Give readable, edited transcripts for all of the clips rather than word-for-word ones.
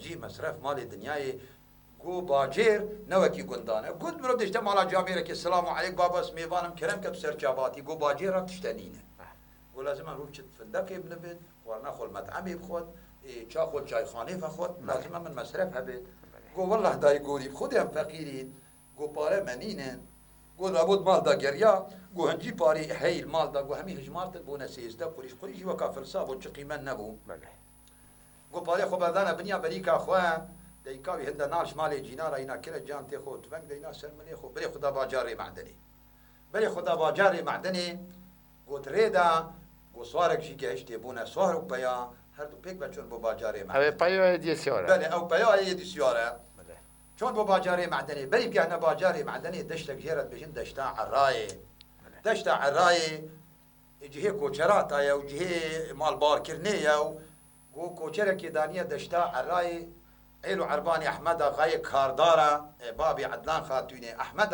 خرجي مصرف مال الدنيا گو باجر نوکی گندانه گود برو دشته مالا جامعه که السلام علیک بابا اسمیوانم کرم که سرچاباتی گو باجر را تشتنینه گو لازم من رو چت فندقی بنبید ورنا خول مطعمی بخود چا خود چای خانه فخود لازم من مصرف هبید گو والله دای گوری خودی هم فقیرید گو پاره منینه گو لابد مال دا گریا گو هنجی پاری حیل مال دا گو همی هجمارت بونه سیزده قریشی و کافر صاحب و چه قیمت نبو گو پاری خو بردانه بنیا بریکا خواه دیکاوی هنده نالش مالی جینا را اینا کل جان تی خود تفنگ دینا سرملی خو بری خدا باجاری معدنی بری خدا باجاری معدنی گوت ریدا گو سوارک شی که هشتی بونه سوارو پیا هر دو پیک بچون بو باجاری معدنی اوه پیا دی سیاره بله او پیا دی سیاره چون بو باجاری معدنی بری بیانه باجاری معدنی دشتک جیرت بجن دشتا عرای دشتا عرای جهه کوچرات آیا و جهه مال بار کرنه یا گو کوچرکی دانیه دشتا عرای ایلو عربانی احمد آقای کارداره بابی عدلان خاتونه احمد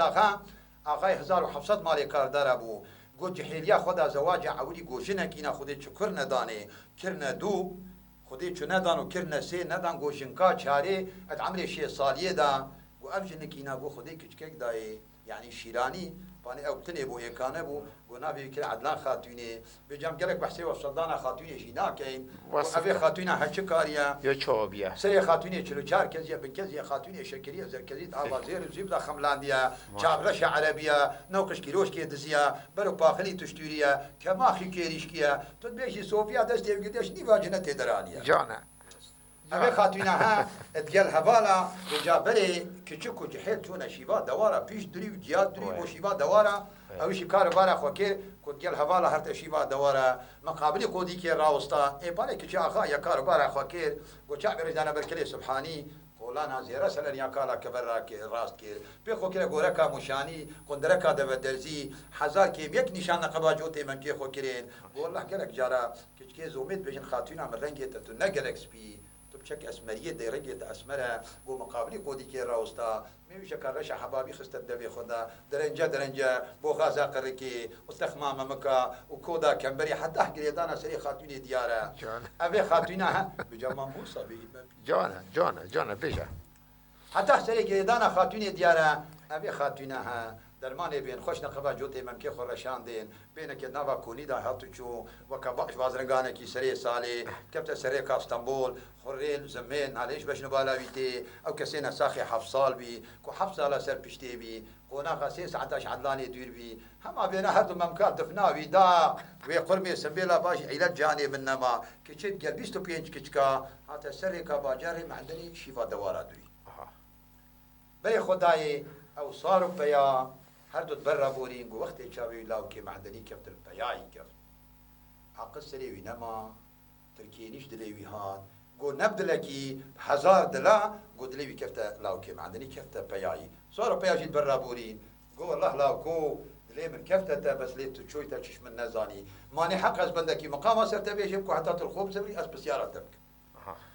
آقای 1700 مالی کارداره بو گو جهیلیا خدا زواج عولی گوشنه کینا خودی چکر ندانه کرنه دو خودی چو ندان و کرنه سه ندان گوشنکا چاره اد عمر 6 سالیه دا گو افجنه کینا گو خودی کچکک دای یعنی شیرانی پانی او بتنه بو یکانه بو گو نابی که عدلان خاتونه بجام گلک بحثی و صدانه خاتونه جینا کین و اوی خاتونه هچه کاریا یا چوبیه سری خاتونه 44 کزیه بن کزیه خاتونه شکریه زرکزید آوازیر زیب دا خملاندیا چابرش عربیه نوقش کیروش کی دزیا برو پاخلی تشتوریه کماخی کیریش کیه تو بیشی صوفیا دست دیگدش نیواجنه تدرانیه جانه اوی خاتونه ها ادگل حوالا جابری کچکو جهل چونه شیوا دوارا پیش دری و جیاد دری و شیوا دوارا اویش کار بارا خوکر کدگل حوالا هر تشیوا دوارا مقابل کودی که راوستا ای پاره کچه آخا یا کار بارا خوکر گوچا برجانا برکلی سبحانی قولانا زیرا سلن یا کالا کبر را که راست کر بی خوکر گورکا مشانی قندرکا دو درزی هزار که یک نشان قبا جوتی من که خوکرین والله گلک جارا کچکه زومید بجن خاتونا من رنگی تتو نگلک سپی بشكل اسمريه دي رجت اسمره ومقابلي قودي كي راوستا ميوش كرش حبابي خست الدبي خدا درنجا بو غازا قركي واستخمام مكا وكودا كمبري حتى احكي دانا سري خاتوني دياره ابي خاتونها بجمع موسى جانا بيجا حتى سري دانا خاتوني دياره ابي خاتونها درمانه بین خوش نقبا جوتی ممکی خورشان دین بین که نوا کونی دا هاتو چو وکباش بازرگانه کی سری سالی کبت سری کا استانبول خورین زمین علیش بشنو بالا بیتی او کسی نساخی 7 سال بی کو 7 سال سر پشتی بی قونا خاصی 19 عدلانی دیر بی هما بین هر دو ممکن دفناوی دا و قرمی سبیلا باش علاج جانی من نما که چه 25 کچکا حتی سری کا باجر معدنی شفا دوارا دوی بی خدای او صاروا بیا هر دو برا بورين قو وقت شاوي لاو كي معدني كفت البياعي كف عقل سريوي نما تركينيش دليوي هان قو نبدلكي 1000 دلا قو دليوي كفت لاو كي معدني كفت بياعي صاروا بياجي برا بورين قو والله لاو كو دلي من كفتة بس لي تشوي تشش من نزاني ماني حق از بندكي مقام سرت بيجيبكو حتى الخوب سبري اس بسيارة تبك